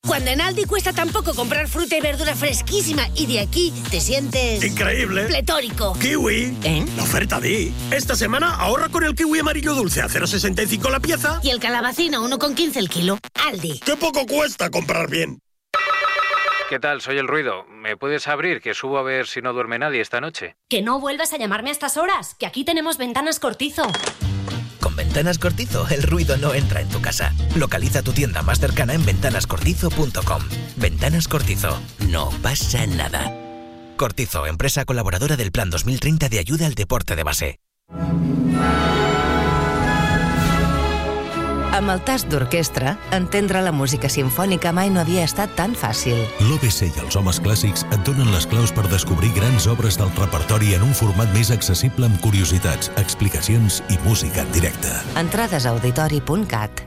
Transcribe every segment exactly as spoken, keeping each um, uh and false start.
Cuando en Aldi cuesta tan poco comprar fruta y verdura fresquísima y de aquí te sientes... ¡increíble! Pletórico. ¡Kiwi! ¿Eh? La oferta Di. Esta semana ahorra con el kiwi amarillo dulce a cero coma sesenta y cinco la pieza. Y el calabacino uno con quince el kilo. Aldi. ¡Qué poco cuesta comprar bien! ¿Qué tal? Soy el Ruido. ¿Me puedes abrir? Que subo a ver si no duerme nadie esta noche. Que no vuelvas a llamarme a estas horas, que aquí tenemos Ventanas Cortizo. Con Ventanas Cortizo, el ruido no entra en tu casa. Localiza tu tienda más cercana en ventanas cortizo punto com. Ventanas Cortizo. No pasa nada. Cortizo, empresa colaboradora del Plan dos mil treinta de ayuda al deporte de base. Amb el tast d'orquestra, entendre la música simfònica mai no havia estat tan fàcil. L'O B C i els homes clàssics et donen les claus per descobrir grans obres del repertori en un format més accessible amb curiositats, explicacions i música en directe. Entrades a auditori punt cat.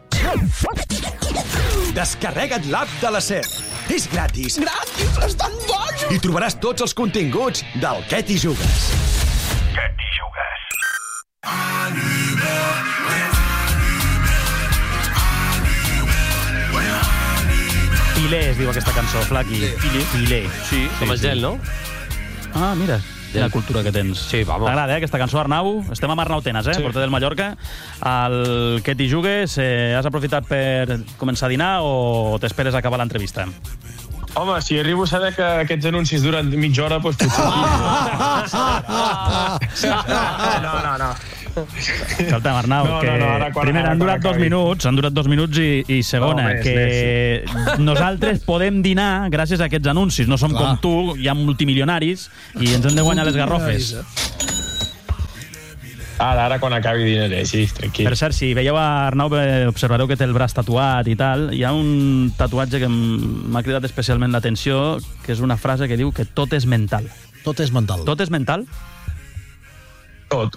Descarrega't l'app de la SER. És gratis. Gratis? Estan bojos! I trobaràs tots els continguts del Què t'hi jugues. Què t'hi jugues? Pilé es diu aquesta cançó, Flaqui. Pilé. Pilé. Sí, com el gel, no? Ah, mira, la cultura que tens. Sí, vamos. T'agrada, eh, aquesta cançó, Arnau? Estem amb Arnau Tenas, eh, Sí. porter del Mallorca. El Què t'hi jugues, eh, has aprofitat per començar a dinar o t'esperes a acabar l'entrevista? Home, si arribo a saber que aquests anuncis duren mitja hora, doncs potser... No, no, no. Escolta'm, Arnau, No, no, que no, ara quan- primer ara han quan durat dos acabi. minuts, han durat dos minuts i, i segona, No, més, que nosaltres podem dinar gràcies a aquests anuncis. No som Clar. com tu, hi ha multimilionaris i ens hem de guanyar les garrofes. Ara, ara quan acabi dinaré, sí, tranquil. Per cert, si veieu a Arnau, eh, observareu que té el braç tatuat i tal. Hi ha un tatuatge que m- m'ha cridat especialment l'atenció, que és una frase que diu que tot és mental. Tot és mental. Tot és mental? Tot.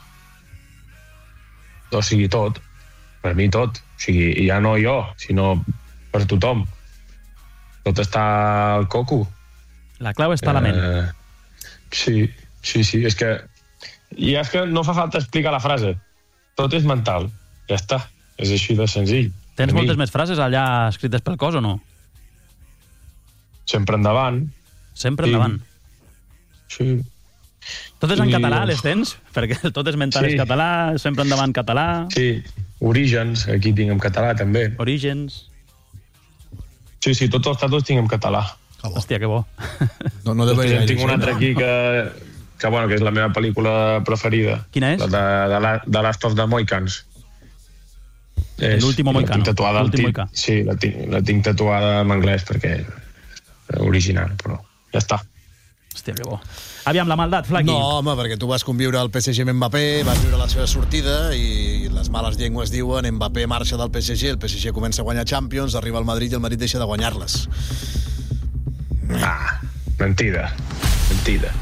O sigui, tot. Per mi tot. O sigui, ja no jo, sinó per tothom. Tot està al coco. La clau està a la ment. Eh, sí, sí, sí. És que... I és que no fa falta explicar la frase. Tot és mental. Ja està. És així de senzill. Tens Per mi. moltes més frases allà escrites pel cos o no? Sempre endavant. Sempre Sí. endavant. Sí. Totes en I- català les tens? Perquè tot és mental Sí. és català, sempre endavant català. Sí. Orígens, aquí tinc en català, també. Orígens. Sí, sí, tots els tatuats tinc en català. Hòstia, que bo. No, no deu Després haver en tinc gaire un altre gent, aquí que, que, bueno, que és la meva pel·lícula preferida. Quina és? La de, de, la, de Last of the Mohicans. És- L'último la mohicano. tinc tatuada al L'últim tit- mohicà. Sí, la tinc, la tinc tatuada en anglès perquè és original, però ja està. Hòstia, que bo. Aviam, la maldat, Flaqui. No, home, perquè tu vas conviure al P S G amb Mbappé, vas viure la seva sortida i les males llengües diuen Mbappé marxa del P S G, el P S G comença a guanyar Champions, arriba al Madrid i el Madrid deixa de guanyar-les. Ah, mentida. Mentida.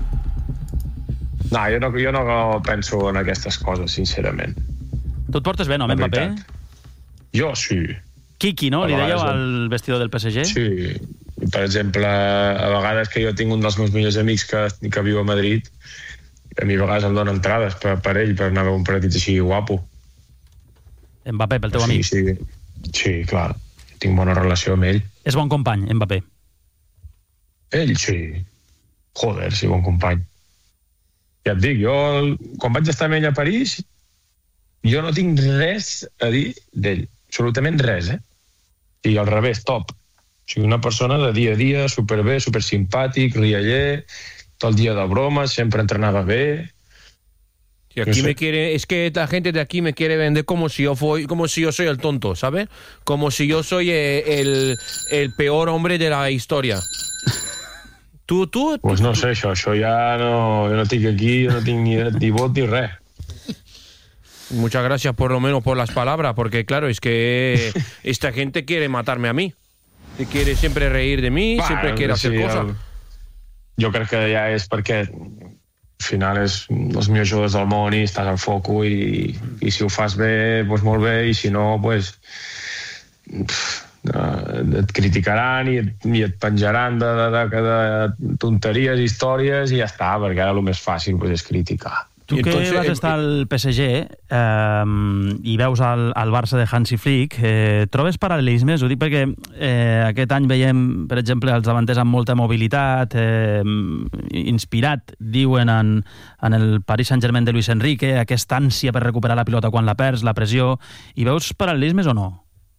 No, jo no, jo no penso en aquestes coses, sincerament. Tu et portes bé, no, amb La Mbappé? veritat. Jo sí. Kiki, no? A Li dèieu vegades, al vestidor del P S G? Sí. Per exemple, a vegades que jo tinc un dels meus millors amics que, que viu a Madrid, a mi a vegades em dona entrades per, per ell, per anar a veure un partit així guapo. Mbappé, pel teu sí, amic. Sí, sí, clar. Tinc bona relació amb ell. És bon company, Mbappé. Ell sí. Joder, sí, bon company. Ja et dic, jo, quan vaig estar amb ell a París, jo no tinc res a dir d'ell. Absolutament res, eh? I al revés, top. O sigui, una persona de dia a dia, superbé, supersimpàtic, rialler, tot el dia de bromes, sempre entrenava bé. Y aquí me quiere, es que la gente de aquí me quiere vender como si yo fui, como si yo soy el tonto, ¿sabes? Como si yo soy eh, el, el peor hombre de la historia. Tú, tú... Pues no sé, això, això ja no... Jo no estic aquí, jo no tinc ni, ni vot ni res. Muchas gracias por lo menos por las palabras, porque claro, es que esta gente quiere matarme a mí. Se quiere siempre reír de mí, Bueno, siempre quiere hacer sí, cosas. el- Jo crec que ja és perquè al final és els millors jugadors del món i estàs al foco i, i si ho fas bé, doncs molt bé, i si no, doncs pff, eh, et criticaran i et, i et penjaran de, de, de, de tonteries, històries i ja està, perquè ara el més fàcil doncs, és criticar. Tu que entonces, vas estar al P S G eh, i veus el, el Barça de Hansi Flick, eh, trobes paral·lelismes? Ho dic perquè eh, aquest any veiem, per exemple, els davanters amb molta mobilitat, eh, inspirat, diuen, en, en el Paris Saint-Germain de Luis Enrique, aquesta ànsia per recuperar la pilota quan la perds, la pressió. I veus paral·lelismes o no?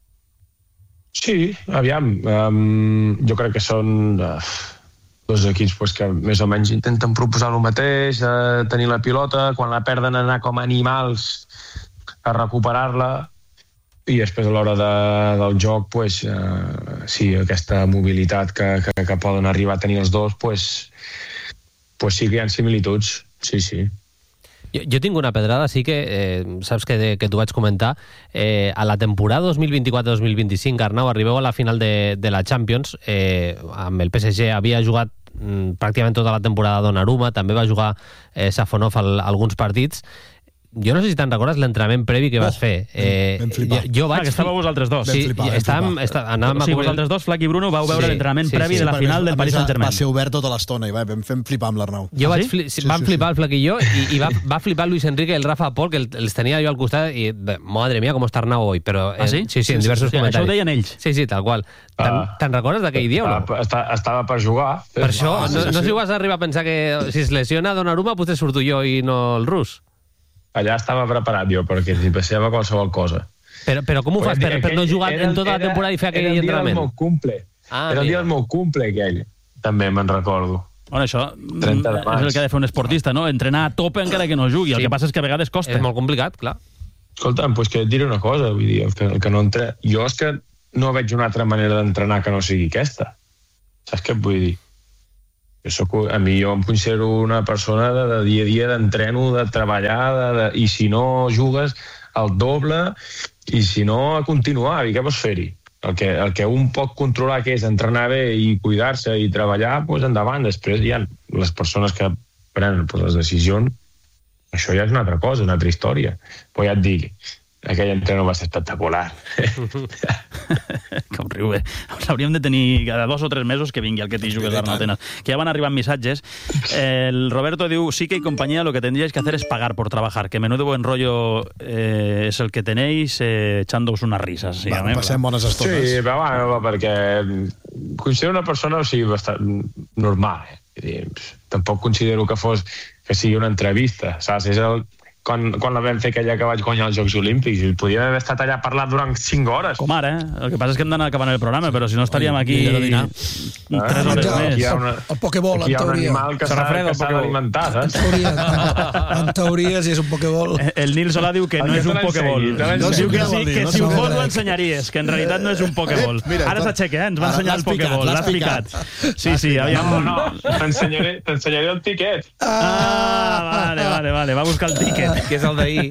Sí, aviam. Um, jo crec que són... Uh... dos equips pues, que més o menys intenten proposar el mateix, eh, tenir la pilota, quan la perden anar com animals a recuperar-la, i després a l'hora de, del joc, pues, eh, sí, aquesta mobilitat que, que, que poden arribar a tenir els dos, pues, pues sí que hi ha similituds, sí, sí. Jo, jo tinc una pedrada, sí que eh, saps que, que t'ho vaig comentar. Eh, a la temporada dos mil vint-i-quatre dos mil vint-i-cinc, Arnau, arribeu a la final de, de la Champions. Eh, amb el P S G havia jugat mm, pràcticament tota la temporada Donnarumma, també va jugar eh, Safonov al, alguns partits. Jo no sé si te'n recordes l'entrenament previ que vas oh, fer. Eh, vam flipar. Jo, jo vaig... Ah, que estàveu vosaltres dos. Sí, flipar, estàvem, està, anàvem sí, a vosaltres dos, Flac i Bruno, vau veure sí, l'entrenament sí, previ sí, de la sí, final del Paris Saint-Germain. Va ser obert tota l'estona i va, vam fer flipar amb l'Arnau. Jo ah, vaig sí? fli Sí, van sí, flipar sí. el Flac i jo, i, i va, va flipar Luis Enrique i el Rafa Pol, que el, els tenia jo al costat, i madre mía, com està Arnau hoy. Però, eh, ah, sí? Sí, sí, en diversos sí, comentaris. Això ho deien ells. Sí, sí, tal qual. Te'n Ah. te recordes d'aquell dia o no? Estava, estava per jugar. Per això, Ah, no, sí, no sí. sé si vas arribar a pensar que si es lesiona Donnarumma, potser surto jo i no el rus. Allà estava preparat jo, perquè si passava qualsevol cosa. Però, però com ho fas per, per no jugar en tota la temporada i fer aquell entrenament? Era el dia entrenament? del meu cumple. Ah, era el dia mira. del meu cumple, aquell. També me'n recordo. Bueno, això trenta de és maig. el que ha de fer un esportista, no? Entrenar a tope encara que no jugui. El Sí. que passa és que a vegades costa. És molt complicat, clar. Escolta'm, doncs que et diré una cosa, vull dir, el que, el que no entre... Jo és que no veig una altra manera d'entrenar que no sigui aquesta. Saps què et vull dir? Jo soc, a mi jo em considero una persona de, de dia a dia d'entreno, de treballar, de, de, i si no jugues, el doble, i si no, a continuar, i què vols fer-hi? El que, el que un pot controlar, que és entrenar bé i cuidar-se i treballar, doncs endavant. Després hi ha les persones que prenen les decisions, això ja és una altra cosa, una altra història. Però ja et dic, aquell entreno va ser espectacular. Com riu, eh? Hauríem de tenir cada dos o tres mesos que vingui el que t'hi jugues a Arnau Tenas. Que ja van arribant missatges. El Roberto diu, sí que y compañía lo que tendríais que hacer es pagar por trabajar, que menudo buen rollo eh, es el que tenéis eh, echándoos unas risas. Sí, Va, passem bones estones. Sí, però bueno, perquè considero una persona, o sigui, bastant normal. Eh? Vull dir, tampoc considero que fos que sigui una entrevista, saps? És el... Quan, quan la vam fer aquella que vaig guanyar els Jocs Olímpics, i podíem haver estat allà parlant durant cinc hores. Com ara, eh? El que passa és que hem d'anar acabant el programa, però si no estaríem aquí tres hores Ah, més. aquí hi ha una, El Pokéball, aquí hi ha en un teoria. animal que Se s'ha refreda el que s'ha Pokéball. d'alimentar, En saps? teoria, en, en teoria, si és un Pokéball. El Nil Solà diu que no és un Pokéball. Diu que sí, que si ho fos ho ensenyaries, que en realitat no és un Pokéball. Ara s'aixeca, eh? Ens va ensenyar el Pokéball, l'ha explicat. Sí, sí, aviam... No, no, t'ensenyaré t'ensenyaré el tiquet. Ah, vale, vale, vale, va buscar el tiquet. Que és el d'ahir.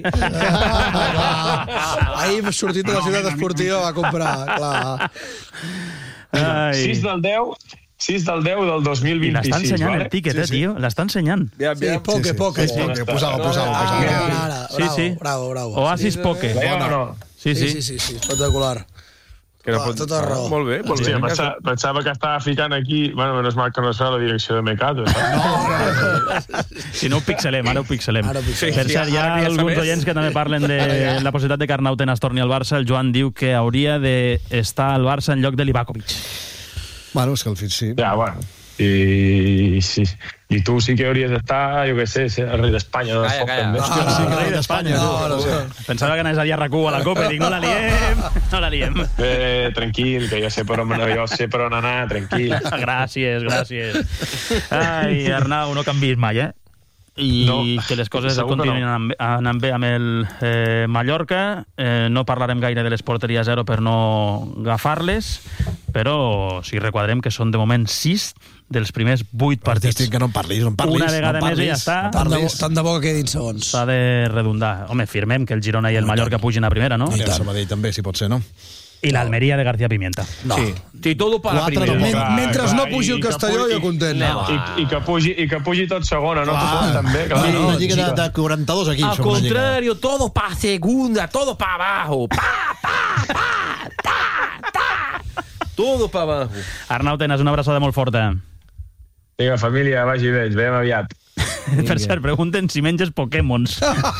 Ahir sortit de la ciutat esportiva va comprar, clar. sis del deu sis del deu del dos mil I vint-i-sis. l'està ensenyant vale? el tiquet, eh, tio? L'està ensenyant. Sí, poke, poke. Posava, posava, Ara, ara, Sí, bravo, sí. bravo, bravo. Oasis Poke. Veia o no? Sí, Sí, sí. sí, sí, espectacular. Que era Clar, pot- tota raó. Molt bé, molt Hòstia, bé. pensava, pensava que estava ficant aquí... Bueno, menys mal que no es fa la direcció de Mecato. No, Si no ho pixelem, ara ho pixelem. Ara ho pixelem. Per Sí, cert, hi ha ara ja alguns sabés. oients que també parlen de la possibilitat de que Arnau Tenas torni al Barça. El Joan diu que hauria d'estar al Barça en lloc de Livakovic. Bueno, és que al fin sí. Ja, bueno. I, sí. I tu sí que hauries d'estar, jo què sé, ser el rei d'Espanya. No? Calla, calla. També. Ah, Sí, rei d'Espanya. No, no sé. Pensava que anés a dir a RAC u a la Copa i dic, no la liem, no la liem. Eh, tranquil, que jo sé per on, jo sé per on anar, tranquil. Gràcies, gràcies. Ai, Arnau, no canvis mai, eh? I No, que les coses segur que continuïn no. anant, anant bé amb el eh, Mallorca. Eh, no parlarem gaire de les porteries zero per no agafar-les, però sí requadrem que són de moment sis dels primers vuit partits. Estic que no en parlis, no en parlis. Una vegada no en més i ja parlis, està. no en Tant de, bo, parlis. tant de bo que quedin segons. S'ha de redundar. Home, firmem que el Girona i el Mallorca pugin a primera, no? I el Sabadell també, si pot ser, no? I l'Almeria de García Pimienta. No. Sí. Sí, todo para Quatre primera. no. Men, Clar, mentre clar, no i pugi el que Castelló, pugi- jo content. No. I, i, que pugi, I que pugi tot segona, no? Clar. Tu pots també, clar. Una, una lliga de, Sí. de quaranta-dos equips. Al som una lliga. contrario, todo para segunda, todo para abajo. Pa, pa, pa, ta, ta. Todo para abajo. Arnau Tenas, una abraçada molt forta. Vinga, família, vagi bé, ens veiem aviat. Per cert, pregunten si menges Pokémons.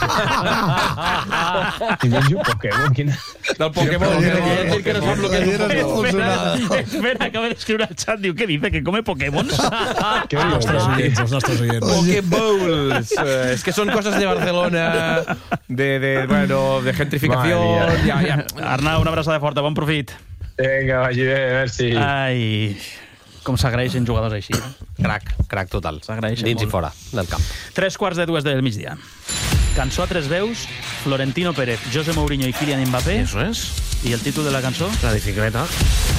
Si menjo Pokémon, quina... Del Pokémon, que, que no sap lo que és un Pokémon. Espera, espera, acaba d'escriure al xat, diu, què dice, que come Pokémons? Què dius? Els nostres oients, els nostres oients. Pokéballs. Eh, es que son cosas de Barcelona, de, de, bueno, de gentrificación. Ja, ja. Arnau, una abraçada forta, bon profit. Vinga, vagi bé, merci. Ai, com s'agraeixen jugadors així. Crac, crac total. S'agraeixen dins molt. I fora del camp. Tres quarts de dues del migdia. Cançó a tres veus, Florentino Pérez, José Mourinho i Kylian Mbappé. Eso es. I el títol de la cançó? La bicicleta.